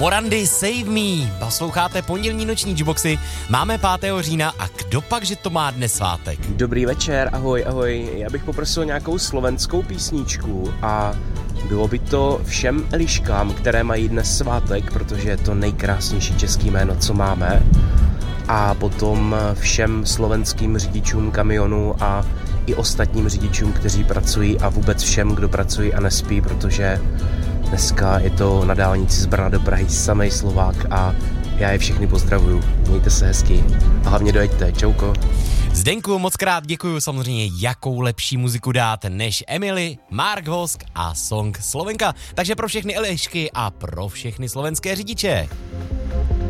Morandy Save Me. Posloucháte pondělní noční Jukeboxy. Máme 5. října a kdo pak, že to má dnes svátek? Dobrý večer, ahoj, ahoj. Já bych poprosil nějakou slovenskou písničku a bylo by to všem Eliškám, které mají dnes svátek, protože je to nejkrásnější český jméno, co máme. A potom všem slovenským řidičům kamionů a i ostatním řidičům, kteří pracují a vůbec všem, kdo pracují a nespí, protože dneska je to na dálnici z Brna do Prahy samej Slovák a já je všechny pozdravuju. Mějte se hezky a hlavně dojeďte. Čauko. Zdenku, moc krát děkuju, samozřejmě jakou lepší muziku dát než Emily, Mark Vosk a song Slovenka. Takže pro všechny Elišky a pro všechny slovenské řidiče.